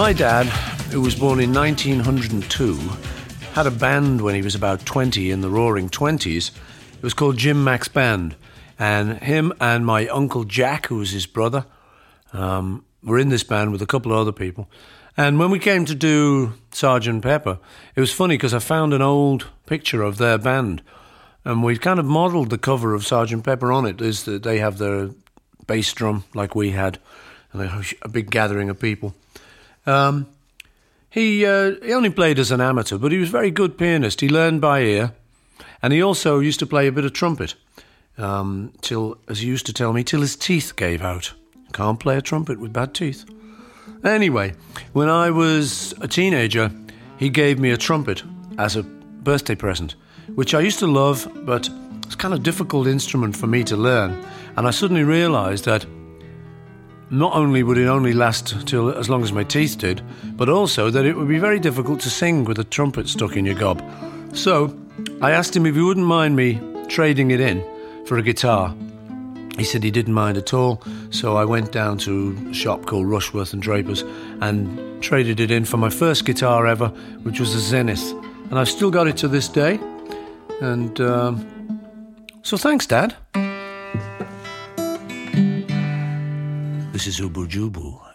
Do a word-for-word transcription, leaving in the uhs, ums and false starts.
My dad, who was born in nineteen oh two, had a band when he was about twenty in the roaring twenties. It was called Jim Mack's Band. And him and my Uncle Jack, who was his brother, um, were in this band with a couple of other people. And when we came to do Sergeant Pepper, it was funny because I found an old picture of their band. And we kind of modelled the cover of Sergeant Pepper on it. Is that they have their bass drum like we had, and a big gathering of people. Um, he uh, he only played as an amateur, but he was a very good pianist. He learned by ear, and he also used to play a bit of trumpet, um, till, as he used to tell me, till his teeth gave out. Can't play a trumpet with bad teeth. Anyway, when I was a teenager, he gave me a trumpet as a birthday present, which I used to love, but it's kind of difficult instrument for me to learn. And I suddenly realised that not only would it only last till as long as my teeth did, but also that it would be very difficult to sing with a trumpet stuck in your gob. So I asked him if he wouldn't mind me trading it in for a guitar. He said he didn't mind at all, so I went down to a shop called Rushworth and Drapers and traded it in for my first guitar ever, which was a Zenith. And I've still got it to this day. And um, so thanks, Dad. This is Ubu Jubu.